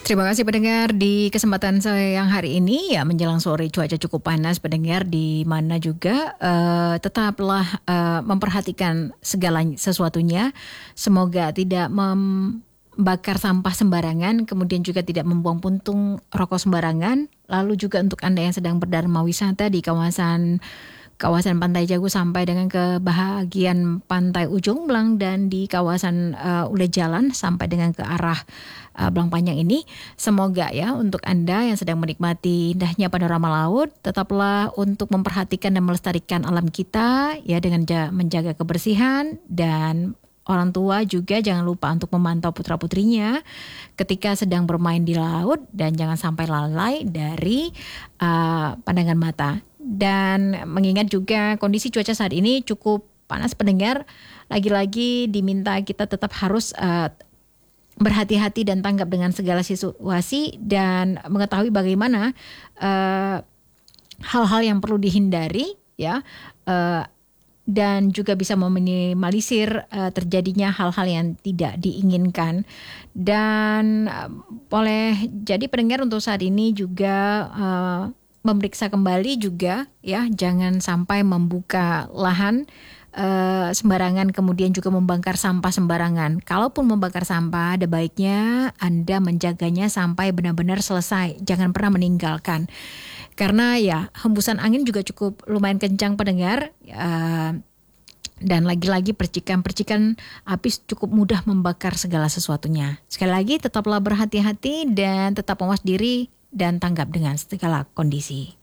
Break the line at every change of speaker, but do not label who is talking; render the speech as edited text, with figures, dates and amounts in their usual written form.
Terima kasih pendengar di kesempatan siang hari ini ya menjelang sore cuaca cukup panas pendengar di mana juga tetaplah memperhatikan segala sesuatunya. Semoga tidak membakar sampah sembarangan, kemudian juga tidak membuang puntung rokok sembarangan. Lalu juga untuk Anda yang sedang berdharma wisata di kawasan Pantai Jago sampai dengan ke bahagian Pantai Ujung Blang dan di kawasan Ule Jalan sampai dengan ke arah Belang Panjang ini. Semoga ya untuk Anda yang sedang menikmati indahnya panorama laut, tetaplah untuk memperhatikan dan melestarikan alam kita ya dengan menjaga kebersihan, dan orang tua juga jangan lupa untuk memantau putra-putrinya ketika sedang bermain di laut dan jangan sampai lalai dari pandangan mata. Dan mengingat juga kondisi cuaca saat ini cukup panas pendengar, lagi-lagi diminta kita tetap harus berhati-hati dan tanggap dengan segala situasi dan mengetahui bagaimana hal-hal yang perlu dihindari ya, dan juga bisa meminimalisir terjadinya hal-hal yang tidak diinginkan. Dan boleh jadi pendengar untuk saat ini juga memeriksa kembali juga ya, jangan sampai membuka lahan sembarangan, kemudian juga membakar sampah sembarangan. Kalaupun membakar sampah, ada baiknya Anda menjaganya sampai benar-benar selesai. Jangan pernah meninggalkan. Karena ya hembusan angin juga cukup lumayan kencang pendengar. Dan lagi-lagi percikan-percikan api cukup mudah membakar segala sesuatunya. Sekali lagi tetaplah berhati-hati dan tetap mawas diri dan tanggap dengan segala kondisi.